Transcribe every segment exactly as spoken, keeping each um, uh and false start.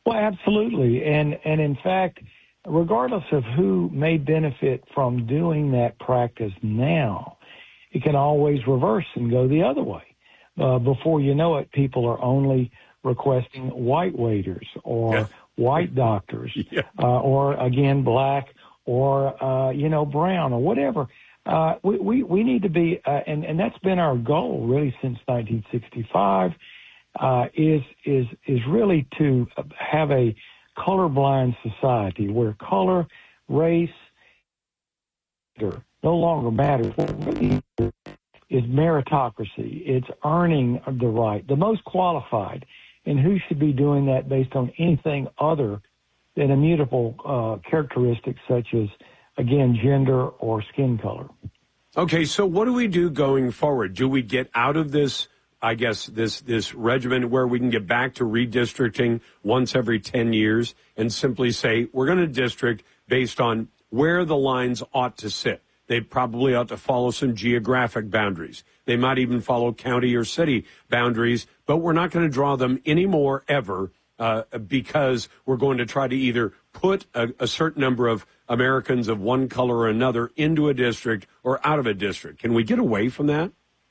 Well, absolutely. And, and in fact, regardless of who may benefit from doing that practice now, it can always reverse and go the other way. Uh, before you know it, people are only requesting white waiters or yeah. white doctors yeah. uh, or, again, black or, uh, you know, brown or whatever. Uh, we, we, we need to be, uh, and, and that's been our goal really since nineteen sixty-five, uh, is, is, is really to have a colorblind society where color, race, no longer matters. What really is meritocracy. It's earning the right, the most qualified, and who should be doing that based on anything other than immutable uh, characteristics such as, again, gender or skin color. Okay, so what do we do going forward? Do we get out of this, I guess, this this regimen where we can get back to redistricting once every ten years and simply say we're going to district based on where the lines ought to sit? They probably ought to follow some geographic boundaries. They might even follow county or city boundaries, but we're not going to draw them anymore ever uh, because we're going to try to either put a, a certain number of Americans of one color or another into a district or out of a district. Can we get away from that?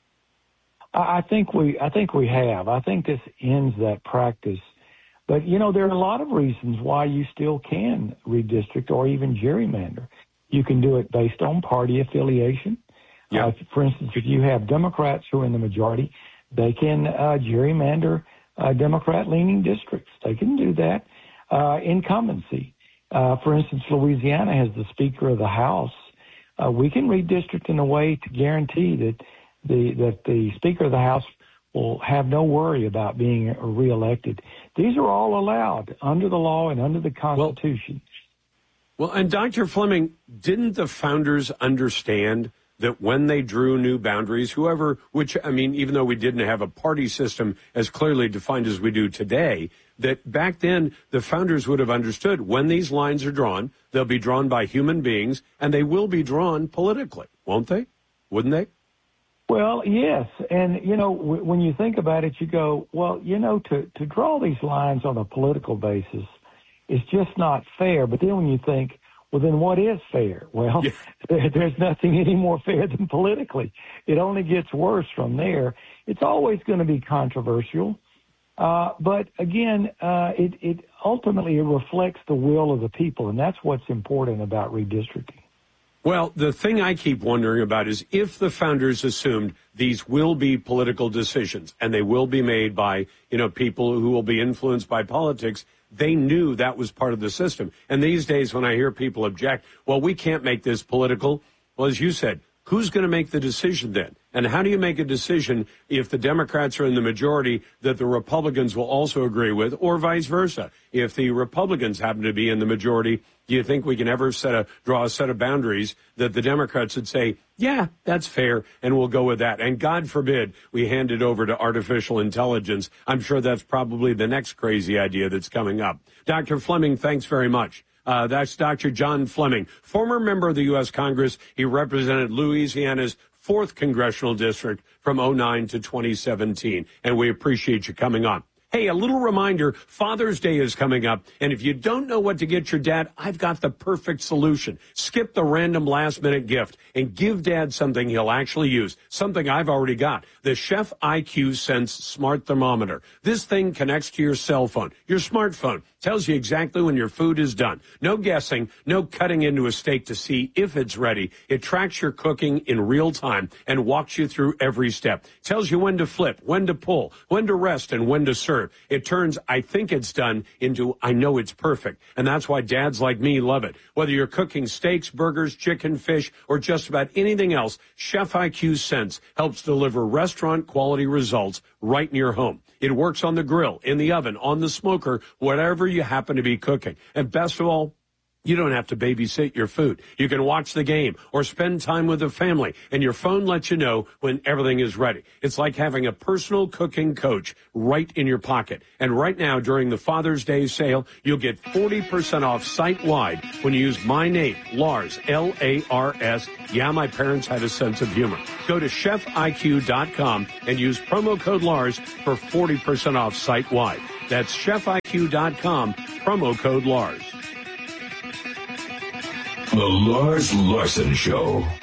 I think we, I think we have. I think this ends that practice. But, you know, there are a lot of reasons why you still can redistrict or even gerrymander. You can do it based on party affiliation. Yeah. Uh, for instance, if you have Democrats who are in the majority, they can uh, gerrymander uh, Democrat-leaning districts. They can do that. Uh, incumbency. Uh, for instance, Louisiana has the Speaker of the House. Uh, we can redistrict in a way to guarantee that the that the Speaker of the House will have no worry about being reelected. These are all allowed under the law and under the Constitution. Well, well, and Doctor Fleming, didn't the founders understand that when they drew new boundaries, whoever, which, I mean, even though we didn't have a party system as clearly defined as we do today, that back then the founders would have understood when these lines are drawn, they'll be drawn by human beings, and they will be drawn politically, won't they? Wouldn't they? Well, yes. And, you know, w- when you think about it, you go, well, you know, to, to draw these lines on a political basis is just not fair. But then when you think, well, then what is fair? Well, yeah. there, there's nothing any more fair than politically. It only gets worse from there. It's always going to be controversial. Uh, but again, uh, it, it ultimately it reflects the will of the people, and that's what's important about redistricting. Well, the thing I keep wondering about is if the founders assumed these will be political decisions and they will be made by, you know, people who will be influenced by politics, they knew that was part of the system. And these days when I hear people object, well, we can't make this political. Well, as you said, who's going to make the decision then? And how do you make a decision if the Democrats are in the majority that the Republicans will also agree with, or vice versa? If the Republicans happen to be in the majority, do you think we can ever set a draw a set of boundaries that the Democrats would say, yeah, that's fair, and we'll go with that? And God forbid we hand it over to artificial intelligence. I'm sure that's probably the next crazy idea that's coming up. Doctor Fleming, thanks very much. Uh, that's Doctor John Fleming, former member of the U S Congress. He represented Louisiana's fourth congressional district from oh nine to twenty seventeen, and we appreciate you coming on. Hey, a little reminder, Father's Day is coming up, and if you don't know what to get your dad, I've got the perfect solution. Skip the random last-minute gift and give Dad something he'll actually use, something I've already got, the Chef I Q Sense Smart Thermometer. This thing connects to your cell phone, your smartphone, tells you exactly when your food is done. No guessing, no cutting into a steak to see if it's ready. It tracks your cooking in real time and walks you through every step. Tells you when to flip, when to pull, when to rest, and when to serve. It turns, I think it's done, into, I know it's perfect. And that's why dads like me love it. Whether you're cooking steaks, burgers, chicken, fish, or just about anything else, Chef I Q Sense helps deliver restaurant-quality results right in your home. It works on the grill, in the oven, on the smoker, whatever you happen to be cooking. And best of all, you don't have to babysit your food. You can watch the game or spend time with the family, and your phone lets you know when everything is ready. It's like having a personal cooking coach right in your pocket. And right now, during the Father's Day sale, you'll get forty percent off site-wide when you use my name, Lars, L A R S. Yeah, my parents had a sense of humor. Go to chef I Q dot com and use promo code Lars for forty percent off site-wide. That's chef I Q dot com, promo code Lars. The Lars Larson Show.